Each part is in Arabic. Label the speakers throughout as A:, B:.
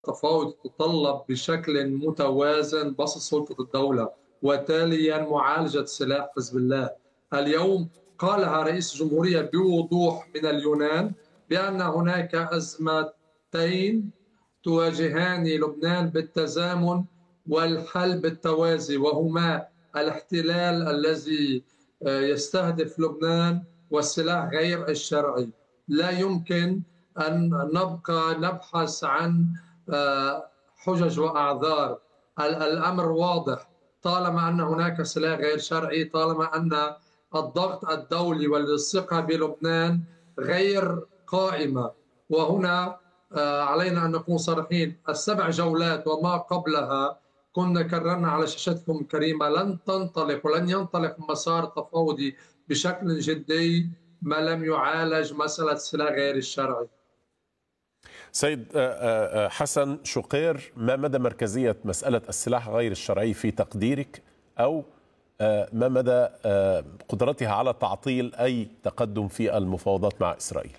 A: التفاوض تتطلب بشكل متوازن بسط سلطة الدولة وتاليا معالجة سلاح حزب الله. اليوم قالها رئيس الجمهورية بوضوح من اليونان بأن هناك أزمتين تواجهان لبنان بالتزامن والحل بالتوازي، وهما الاحتلال الذي يستهدف لبنان والسلاح غير الشرعي. لا يمكن أن نبقى نبحث عن حجج وأعذار. الأمر واضح، طالما أن هناك سلاح غير شرعي، طالما أن الضغط الدولي والثقة بلبنان غير قائمة. وهنا علينا أن نكون صريحين، السبع جولات وما قبلها كنا كررنا على شاشتكم الكريمة لن تنطلق ولن ينطلق مسار تفاوضي بشكل جدي ما لم يعالج مسألة السلاح غير الشرعي.
B: سيد حسن شقير، ما مدى مركزية مسألة السلاح غير الشرعي في تقديرك، أو ما مدى قدرتها على تعطيل أي تقدم في المفاوضات مع إسرائيل؟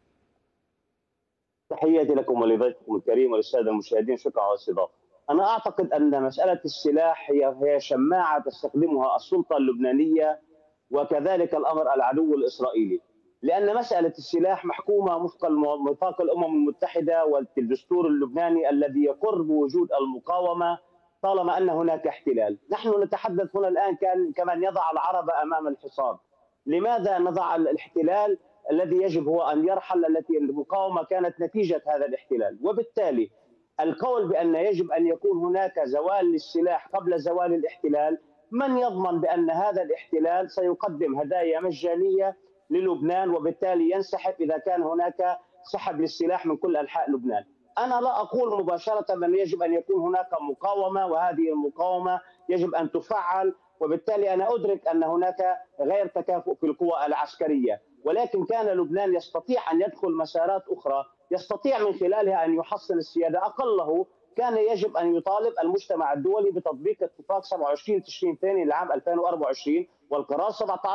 C: تحياتي لكم ولضيفكم الكريم وللسادة المشاهدين، شكرا على الاستضافة. أنا أعتقد أن مسألة السلاح هي شماعة تستخدمها السلطة اللبنانية وكذلك الأمر العدو الإسرائيلي، لأن مسألة السلاح محكومة وفق ميثاق الأمم المتحدة والدستور اللبناني الذي يقر بوجود المقاومة طالما أن هناك احتلال. نحن نتحدث هنا الآن كمن يضع العرب أمام الحصان. لماذا نضع الاحتلال الذي يجب هو أن يرحل، التي المقاومة كانت نتيجة هذا الاحتلال؟ وبالتالي القول بأن يجب أن يكون هناك زوال للسلاح قبل زوال الاحتلال، من يضمن بأن هذا الاحتلال سيقدم هدايا مجانية للبنان وبالتالي ينسحب إذا كان هناك سحب للسلاح من كل أنحاء لبنان؟ أنا لا أقول مباشرة أن يجب أن يكون هناك مقاومة وهذه المقاومة يجب أن تفعل، وبالتالي أنا أدرك أن هناك غير تكافؤ في القوى العسكرية، ولكن كان لبنان يستطيع أن يدخل مسارات أخرى يستطيع من خلالها أن يحصل السيادة. أقله كان يجب أن يطالب المجتمع الدولي بتطبيق اتفاق 27 تشرين الثاني لعام 2024 والقرار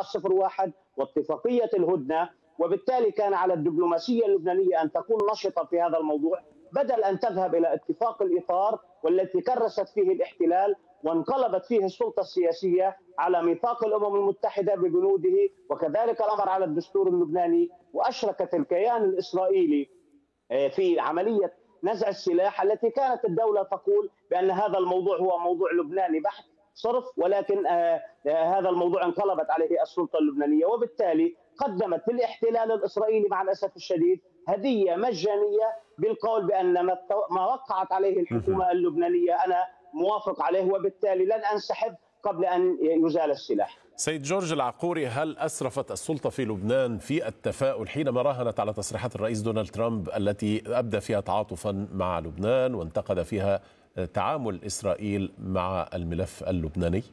C: 1701 واتفاقية الهدنة، وبالتالي كان على الدبلوماسية اللبنانية أن تكون نشطة في هذا الموضوع بدل أن تذهب إلى اتفاق الإطار والتي كرست فيه الاحتلال وانقلبت فيه السلطة السياسية على ميثاق الأمم المتحدة بجنوده، وكذلك الأمر على الدستور اللبناني، وأشركت الكيان الإسرائيلي في عملية نزع السلاح التي كانت الدولة تقول بأن هذا الموضوع هو موضوع لبناني بحت صرف، ولكن هذا الموضوع انقلبت عليه السلطة اللبنانية، وبالتالي قدمت للاحتلال الإسرائيلي مع الأسف الشديد هدية مجانية بالقول بأن ما وقعت عليه الحكومة اللبنانية أنا موافق عليه، وبالتالي لن أنسحب قبل أن يزال السلاح.
B: سيد جورج العقوري، هل أسرفت السلطة في لبنان في التفاؤل حينما راهنت على تصريحات الرئيس دونالد ترامب التي أبدى فيها تعاطفا مع لبنان وانتقد فيها تعامل إسرائيل مع الملف اللبناني؟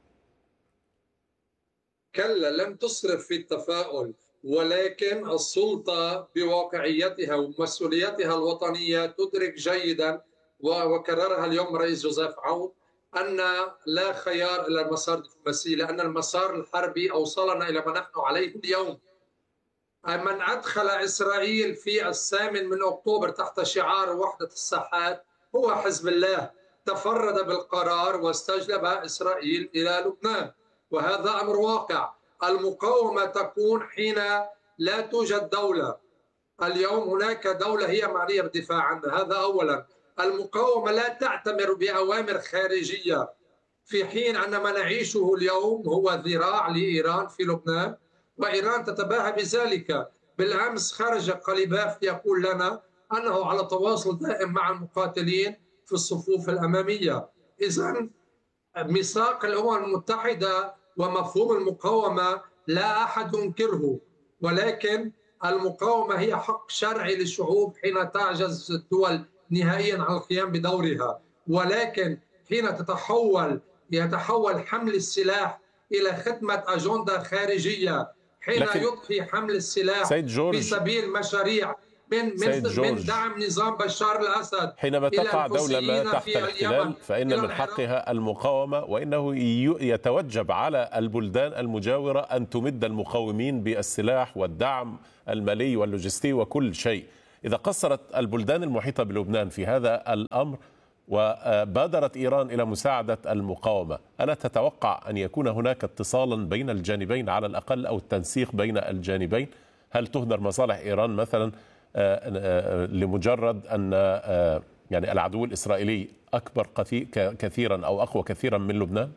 A: كلا، لم تسرف في التفاؤل، ولكن السلطة بواقعيتها ومسؤوليتها الوطنية تدرك جيدا، وكررها اليوم رئيس جوزيف عون، أن لا خيار إلا المسار الدبلوماسي، لأن المسار الحربي أوصلنا إلى ما نحن عليه اليوم. من أدخل إسرائيل في 8 أكتوبر تحت شعار وحدة الساحات هو حزب الله، تفرد بالقرار واستجلب إسرائيل إلى لبنان، وهذا أمر واقع. المقاومة تكون حين لا توجد دولة. اليوم هناك دولة هي معنية بالدفاع عنها، هذا أولا. المقاومة لا تعتمر بأوامر خارجية، في حين أن ما نعيشه اليوم هو ذراع لإيران في لبنان، وإيران تتباهى بذلك. بالأمس خرج قليباف يقول لنا أنه على تواصل دائم مع المقاتلين في الصفوف الأمامية. إذن ميثاق الأمم المتحدة ومفهوم المقاومة لا أحد ينكره، ولكن المقاومة هي حق شرعي للشعوب حين تعجز الدول نهائيا عن القيام بدورها. ولكن حين يتحول حمل السلاح إلى خدمة أجندة خارجية، حين يضحي حمل السلاح في سبيل مشاريع من دعم نظام بشار الأسد،
B: حينما تقع دولة ما تحت الاحتلال فإن من حقها المقاومة، وإنه يتوجب على البلدان المجاورة أن تمد المقاومين بالسلاح والدعم المالي واللوجستي وكل شيء. إذا قصرت البلدان المحيطة بلبنان في هذا الأمر وبادرت إيران إلى مساعدة المقاومة، ألا تتوقع أن يكون هناك اتصالا بين الجانبين على الأقل أو التنسيق بين الجانبين؟ هل تهدر مصالح إيران مثلا لمجرد أن يعني العدو الإسرائيلي أكبر كثيرا أو أقوى كثيرا من لبنان؟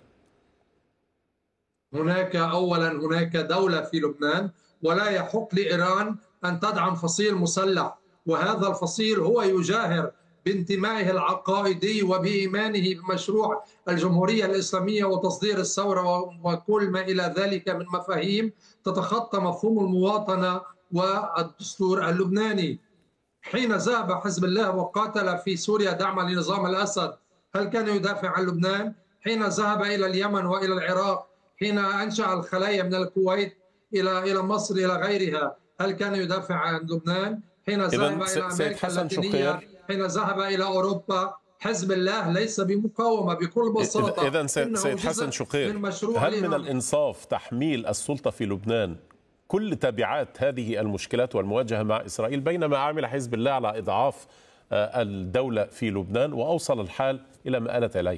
A: هناك دولة في لبنان، ولا يحق لإيران أن تدعم فصيل مسلح، وهذا الفصيل هو يجاهر بانتمائه العقائدي وبإيمانه بمشروع الجمهورية الإسلامية وتصدير الثورة وكل ما إلى ذلك من مفاهيم تتخطى مفهوم المواطنة والدستور اللبناني. حين ذهب حزب الله وقاتل في سوريا دعما لنظام الأسد، هل كان يدافع عن لبنان؟ حين ذهب إلى اليمن وإلى العراق، حين أنشأ الخلايا من الكويت إلى مصر إلى غيرها، هل كان يدافع عن لبنان؟ حين ذهب إلى أمريكا اللاتينية، حين ذهب إلى أوروبا، حزب الله ليس بمقاومة بكل بساطة.
B: إذن سيد حسن شقير، هل من الإنصاف تحميل السلطة في لبنان كل تبعات هذه المشكلات والمواجهة مع إسرائيل، بينما عمل حزب الله على إضعاف الدولة في لبنان وأوصل الحال إلى ما آلت إليه؟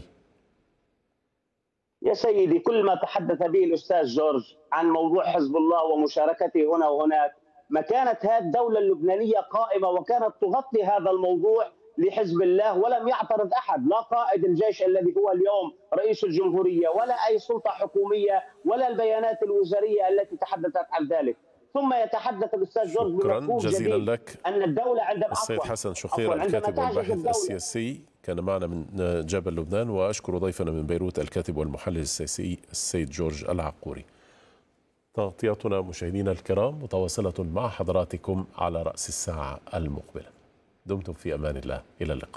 C: يا سيدي، كل ما تحدث به الأستاذ جورج عن موضوع حزب الله ومشاركته هنا وهناك، ما كانت هذه الدولة اللبنانية قائمة وكانت تغطي هذا الموضوع لحزب الله، ولم يعترض أحد، لا قائد الجيش الذي هو اليوم رئيس الجمهورية ولا أي سلطة حكومية ولا البيانات الوزارية التي تحدثت عن ذلك. ثم يتحدث الأستاذ جورج بمفهوم جديد لك أن الدولة عندما
B: السيد حسن شقير الكاتب والباحث السياسي كان معنا من جبل لبنان، وأشكر ضيفنا من بيروت الكاتب والمحلل السياسي السيد جورج العقوري. تغطيتنا مشاهدينا الكرام متواصلة مع حضراتكم على رأس الساعة المقبلة. دمتم في أمان الله، إلى اللقاء.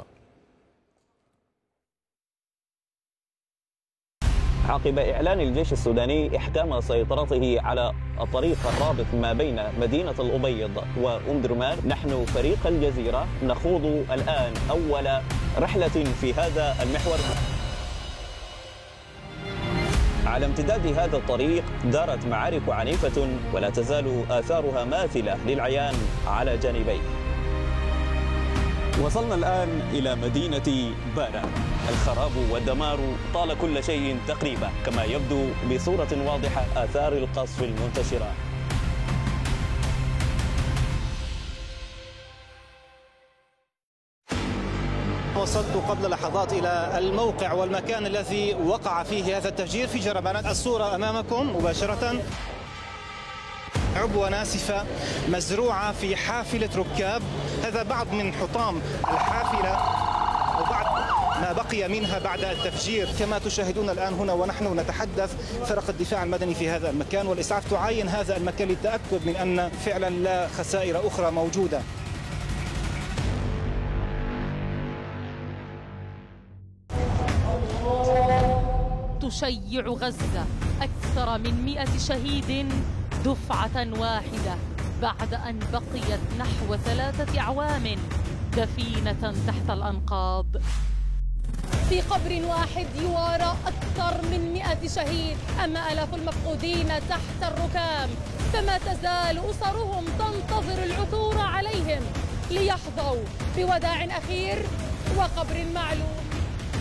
D: عقب إعلان الجيش السوداني إحكام سيطرته على الطريق الرابط ما بين مدينة الأبيض وأم درمان، نحن فريق الجزيرة نخوض الآن أول رحلة في هذا المحور. على امتداد هذا الطريق دارت معارك عنيفة ولا تزال آثارها ماثلة للعيان على جانبيه. وصلنا الآن إلى مدينة بارا. الخراب والدمار طال كل شيء تقريبا، كما يبدو بصورة واضحة آثار القصف المنتشرة.
E: وصلت قبل لحظات إلى الموقع والمكان الذي وقع فيه هذا التفجير في جربانات. الصورة أمامكم مباشرة، عبوة ناسفة مزروعة في حافلة ركاب. هذا بعض من حطام الحافلة وبعض ما بقي منها بعد التفجير. كما تشاهدون الآن هنا ونحن نتحدث، فرق الدفاع المدني في هذا المكان والإسعاف تعاين هذا المكان للتأكد من أن فعلا لا خسائر أخرى موجودة.
F: تشيع غزة أكثر من 100 شهيد دفعة واحدة بعد أن بقيت نحو 3 أعوام دفينة تحت الأنقاض.
G: في قبر واحد يوارى أكثر من 100 شهيد، أما آلاف المفقودين تحت الركام، فما تزال أسرهم تنتظر العثور عليهم ليحظوا بوداع أخير وقبر معلوم.